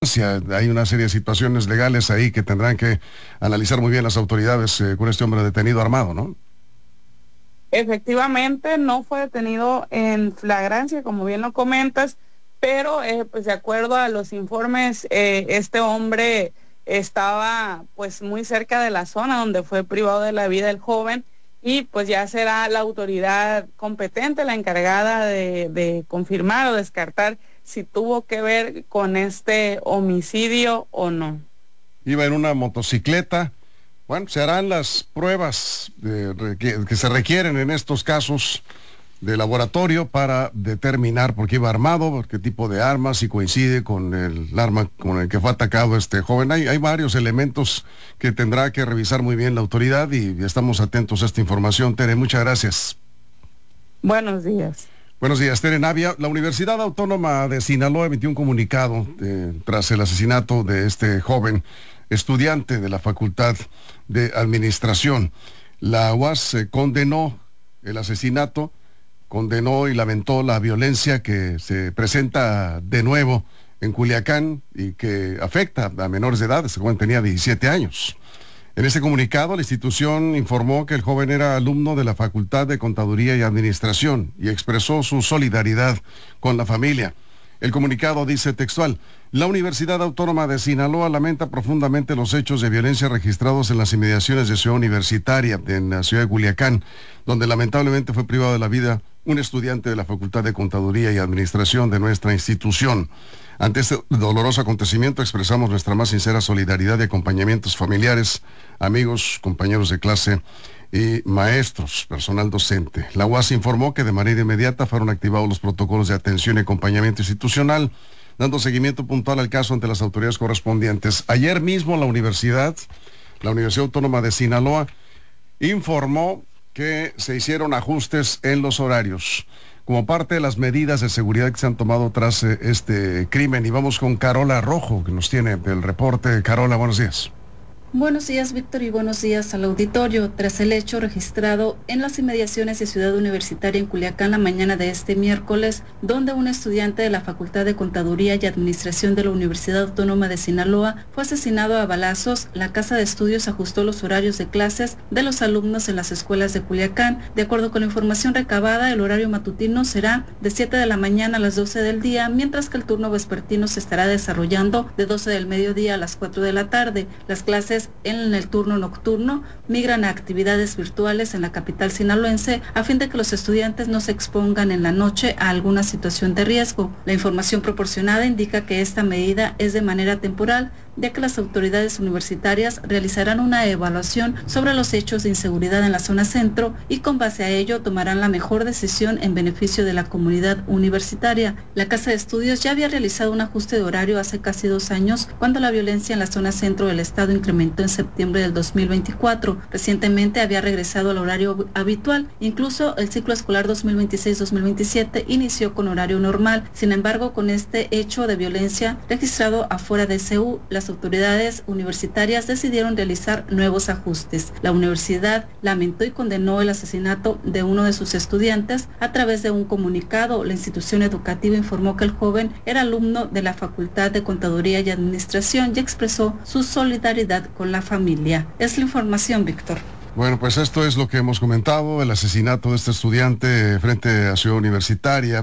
distancia. Hay una serie de situaciones legales ahí que tendrán que analizar muy bien las autoridades con este hombre detenido armado, ¿no? Efectivamente, no fue detenido en flagrancia, como bien lo comentas, pero pues de acuerdo a los informes, este hombre estaba pues muy cerca de la zona donde fue privado de la vida el joven, y pues ya será la autoridad competente la encargada de confirmar o descartar si tuvo que ver con este homicidio o no. Iba en una motocicleta. Bueno, se harán las pruebas que se requieren en estos casos de laboratorio para determinar por qué iba armado, por qué tipo de armas, si coincide con el arma con el que fue atacado este joven. Hay varios elementos que tendrá que revisar muy bien la autoridad y estamos atentos a esta información. Tere, muchas gracias. Buenos días. Buenos días, Tere Navia. La Universidad Autónoma de Sinaloa emitió un comunicado tras el asesinato de este joven estudiante de la Facultad de Administración. La UAS condenó el asesinato, condenó y lamentó la violencia que se presenta de nuevo en Culiacán y que afecta a menores de edad. Este joven tenía 17 años. En ese comunicado, la institución informó que el joven era alumno de la Facultad de Contaduría y Administración y expresó su solidaridad con la familia. El comunicado dice textual: la Universidad Autónoma de Sinaloa lamenta profundamente los hechos de violencia registrados en las inmediaciones de Ciudad Universitaria, en la ciudad de Culiacán, donde lamentablemente fue privado de la vida un estudiante de la Facultad de Contaduría y Administración de nuestra institución. Ante este doloroso acontecimiento expresamos nuestra más sincera solidaridad y acompañamientos familiares, amigos, compañeros de clase y maestros, personal docente. La UAS informó que de manera inmediata fueron activados los protocolos de atención y acompañamiento institucional, dando seguimiento puntual al caso ante las autoridades correspondientes. Ayer mismo la Universidad Autónoma de Sinaloa informó que se hicieron ajustes en los horarios como parte de las medidas de seguridad que se han tomado tras este crimen. Y vamos con Carola Rojo, que nos tiene el reporte. Carola, buenos días. Buenos días, Víctor, y buenos días al auditorio. Tras el hecho registrado en las inmediaciones de Ciudad Universitaria en Culiacán la mañana de este miércoles, donde un estudiante de la Facultad de Contaduría y Administración de la Universidad Autónoma de Sinaloa fue asesinado a balazos, la Casa de Estudios ajustó los horarios de clases de los alumnos en las escuelas de Culiacán. De acuerdo con la información recabada, el horario matutino será de 7 de la mañana a las 12 del día, mientras que el turno vespertino se estará desarrollando de 12 del mediodía a las 4 de la tarde. Las clases en el turno nocturno migran a actividades virtuales en la capital sinaloense a fin de que los estudiantes no se expongan en la noche a alguna situación de riesgo. La información proporcionada indica que esta medida es de manera temporal, ya que las autoridades universitarias realizarán una evaluación sobre los hechos de inseguridad en la zona centro y con base a ello tomarán la mejor decisión en beneficio de la comunidad universitaria. La Casa de Estudios ya había realizado un ajuste de horario hace casi 2 años, cuando la violencia en la zona centro del estado incrementó en septiembre del 2024. Recientemente había regresado al horario habitual, incluso el ciclo escolar 2026-2027 inició con horario normal. Sin embargo, con este hecho de violencia registrado afuera de CU, las autoridades universitarias decidieron realizar nuevos ajustes. La universidad lamentó y condenó el asesinato de uno de sus estudiantes. A través de un comunicado, la institución educativa informó que el joven era alumno de la Facultad de Contaduría y Administración y expresó su solidaridad con la familia. Es la información, Víctor. Bueno, pues esto es lo que hemos comentado, el asesinato de este estudiante frente a Ciudad Universitaria.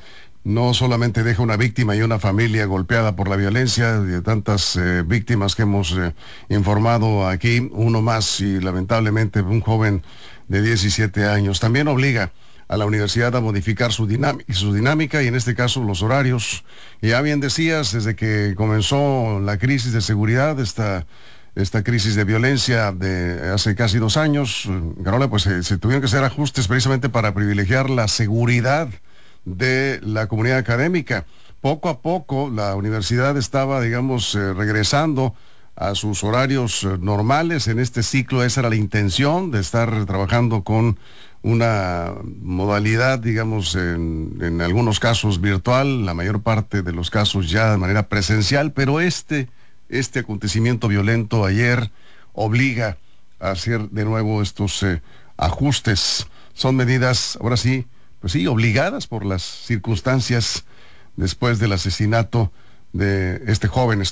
No solamente deja una víctima y una familia golpeada por la violencia, de tantas víctimas que hemos informado aquí, uno más y lamentablemente un joven de 17 años. También obliga a la universidad a modificar su dinámica y en este caso los horarios. Y ya bien decías, desde que comenzó la crisis de seguridad, esta crisis de violencia de hace casi 2 años, Carola, pues se tuvieron que hacer ajustes precisamente para privilegiar la seguridad de la comunidad académica. Poco a poco la universidad estaba, regresando a sus horarios normales en este ciclo. Esa era la intención, de estar trabajando con una modalidad, en algunos casos virtual, la mayor parte de los casos ya de manera presencial, pero este acontecimiento violento ayer obliga a hacer de nuevo estos ajustes. Son medidas, ahora sí, pues sí, obligadas por las circunstancias después del asesinato de este joven